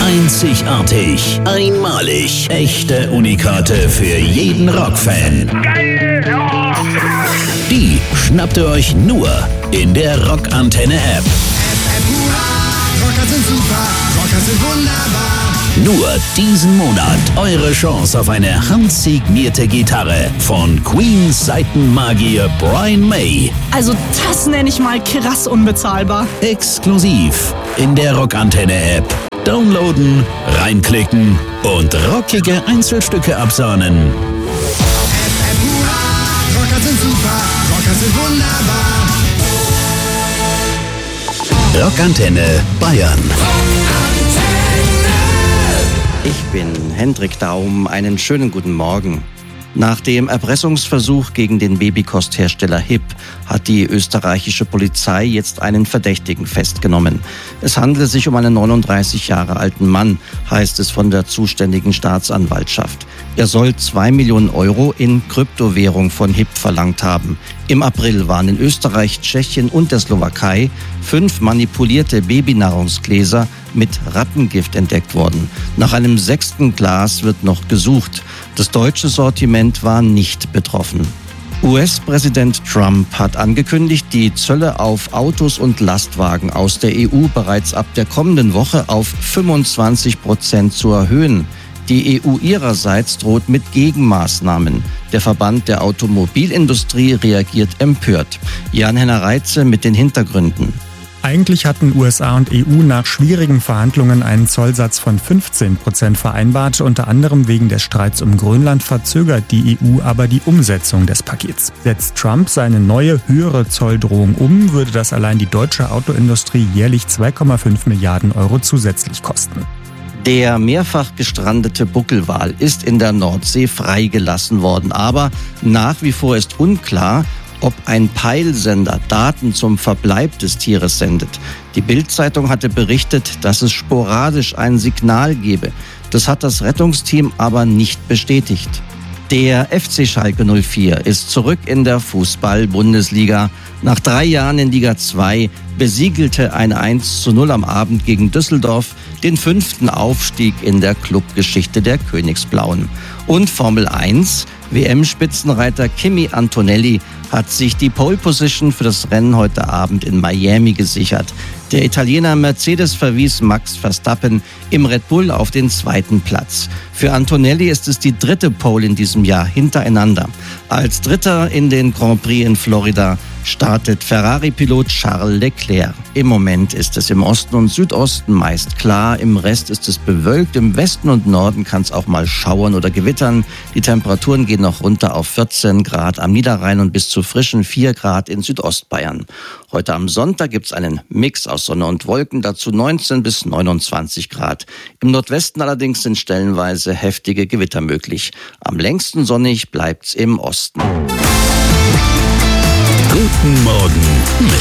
Einzigartig, einmalig, echte Unikate für jeden Rockfan. Geil! Ja! Die schnappt ihr euch nur in der Rockantenne App. Rocker sind super, Rocker sind wunderbar. Nur diesen Monat eure Chance auf eine handsignierte Gitarre von Queens Seitenmagier Brian May. Also das nenne ich mal krass unbezahlbar. Exklusiv in der Rockantenne App. Downloaden, reinklicken und rockige Einzelstücke absahnen. Rocker sind super, Rocker sind wunderbar. Rockantenne Bayern. Ich bin Hendrik Daum, einen schönen guten Morgen. Nach dem Erpressungsversuch gegen den Babykosthersteller HiP hat die österreichische Polizei jetzt einen Verdächtigen festgenommen. Es handele sich um einen 39 Jahre alten Mann, heißt es von der zuständigen Staatsanwaltschaft. Er soll 2 Millionen Euro in Kryptowährung von HiP verlangt haben. Im April waren in Österreich, Tschechien und der Slowakei 5 manipulierte Babynahrungsgläser mit Rattengift entdeckt worden. Nach einem 6. Glas wird noch gesucht. Das deutsche Sortiment war nicht betroffen. US-Präsident Trump hat angekündigt, die Zölle auf Autos und Lastwagen aus der EU bereits ab der kommenden Woche auf 25% zu erhöhen. Die EU ihrerseits droht mit Gegenmaßnahmen. Der Verband der Automobilindustrie reagiert empört. Jan-Henner Reitze mit den Hintergründen. Eigentlich hatten USA und EU nach schwierigen Verhandlungen einen Zollsatz von 15% vereinbart. Unter anderem wegen des Streits um Grönland verzögert die EU aber die Umsetzung des Pakets. Setzt Trump seine neue, höhere Zolldrohung um, würde das allein die deutsche Autoindustrie jährlich 2,5 Milliarden Euro zusätzlich kosten. Der mehrfach gestrandete Buckelwal ist in der Nordsee freigelassen worden. Aber nach wie vor ist unklar, ob ein Peilsender Daten zum Verbleib des Tieres sendet. Die Bild-Zeitung hatte berichtet, dass es sporadisch ein Signal gebe. Das hat das Rettungsteam aber nicht bestätigt. Der FC Schalke 04 ist zurück in der Fußball-Bundesliga. Nach 3 Jahren in Liga 2 besiegelte ein 1:0 am Abend gegen Düsseldorf den 5. Aufstieg in der Clubgeschichte der Königsblauen. Und Formel 1, WM-Spitzenreiter Kimi Antonelli hat sich die Pole Position für das Rennen heute Abend in Miami gesichert. Der Italiener Mercedes verwies Max Verstappen im Red Bull auf den 2. Platz. Für Antonelli ist es die 3. Pole in diesem Jahr hintereinander. Als Dritter in den Grand Prix in Florida startet Ferrari-Pilot Charles Leclerc. Im Moment ist es im Osten und Südosten meist klar, im Rest ist es bewölkt. Im Westen und Norden kann es auch mal schauern oder gewittern. Die Temperaturen gehen noch runter auf 14 Grad am Niederrhein und bis zu frischen 4 Grad in Südostbayern. Heute am Sonntag gibt es einen Mix aus Sonne und Wolken, dazu 19 bis 29 Grad. Im Nordwesten allerdings sind stellenweise heftige Gewitter möglich. Am längsten sonnig bleibt's im Osten. Guten Morgen mit